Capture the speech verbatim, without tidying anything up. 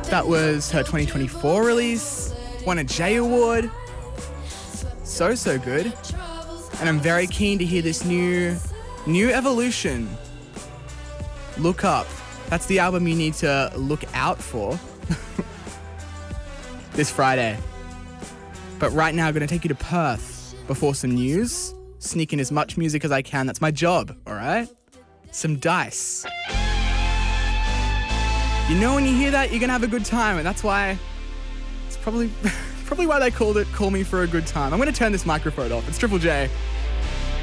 That was her twenty twenty-four release. Won a J Award. So, so good. And I'm very keen to hear this new, new evolution. Look Up. That's the album you need to look out for this Friday. But right now, I'm going to take you to Perth before some news. Sneak in as much music as I can. That's my job, all right? Some Dice. You know when you hear that, you're going to have a good time, and that's why it's probably probably why they called it Call Me For A Good Time. I'm going to turn this microphone off. It's Triple J.